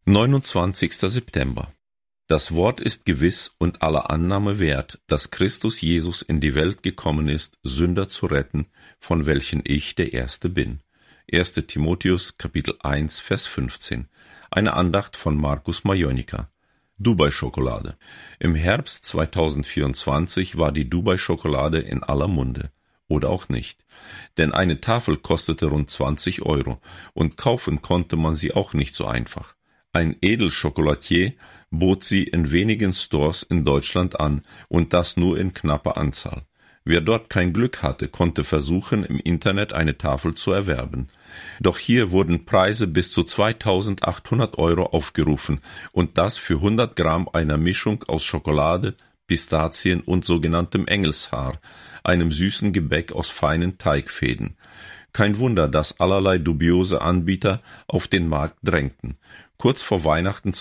29. September. Das Wort ist gewiss und aller Annahme wert, dass Christus Jesus in die Welt gekommen ist, Sünder zu retten, von welchen ich der Erste bin. 1. Timotheus, Kapitel 1, Vers 15. Eine Andacht von Markus Majonika. Dubai-Schokolade. Im Herbst 2024 war die Dubai-Schokolade in aller Munde. Oder auch nicht. Denn eine Tafel kostete rund 20 € und kaufen konnte man sie auch nicht so einfach. Ein Edelchocolatier bot sie in wenigen Stores in Deutschland an und das nur in knapper Anzahl. Wer dort kein Glück hatte, konnte versuchen, im Internet eine Tafel zu erwerben. Doch hier wurden Preise bis zu 2.800 € aufgerufen und das für 100 Gramm einer Mischung aus Schokolade, Pistazien und sogenanntem Engelshaar, einem süßen Gebäck aus feinen Teigfäden. Kein Wunder, dass allerlei dubiose Anbieter auf den Markt drängten. Kurz vor Weihnachten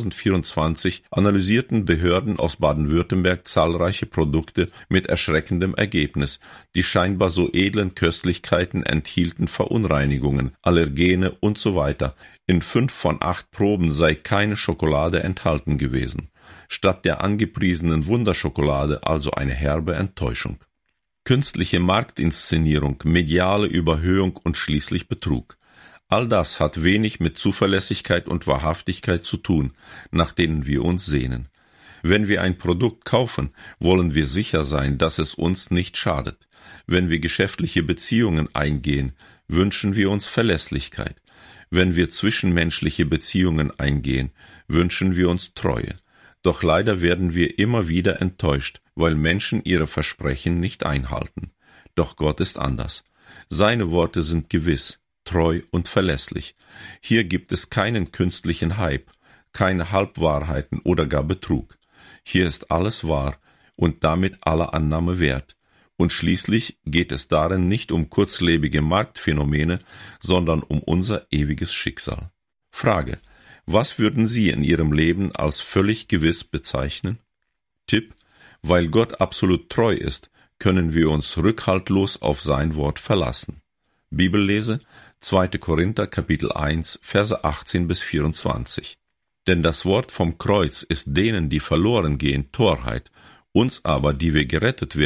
2024 analysierten Behörden aus Baden-Württemberg zahlreiche Produkte mit erschreckendem Ergebnis. Die scheinbar so edlen Köstlichkeiten enthielten Verunreinigungen, Allergene usw. In 5 von 8 Proben sei keine Schokolade enthalten gewesen. Statt der angepriesenen Wunderschokolade also eine herbe Enttäuschung. Künstliche Marktinszenierung, mediale Überhöhung und schließlich Betrug. All das hat wenig mit Zuverlässigkeit und Wahrhaftigkeit zu tun, nach denen wir uns sehnen. Wenn wir ein Produkt kaufen, wollen wir sicher sein, dass es uns nicht schadet. Wenn wir geschäftliche Beziehungen eingehen, wünschen wir uns Verlässlichkeit. Wenn wir zwischenmenschliche Beziehungen eingehen, wünschen wir uns Treue. Doch leider werden wir immer wieder enttäuscht, weil Menschen ihre Versprechen nicht einhalten. Doch Gott ist anders. Seine Worte sind gewiss, treu und verlässlich. Hier gibt es keinen künstlichen Hype, keine Halbwahrheiten oder gar Betrug. Hier ist alles wahr und damit aller Annahme wert. Und schließlich geht es darin nicht um kurzlebige Marktphänomene, sondern um unser ewiges Schicksal. Frage: Was würden Sie in Ihrem Leben als völlig gewiss bezeichnen? Tipp: Weil Gott absolut treu ist, können wir uns rückhaltlos auf sein Wort verlassen. Bibellese: 2. Korinther, Kapitel 1, Verse 18 bis 24. Denn das Wort vom Kreuz ist denen, die verloren gehen, Torheit, uns aber, die wir gerettet werden,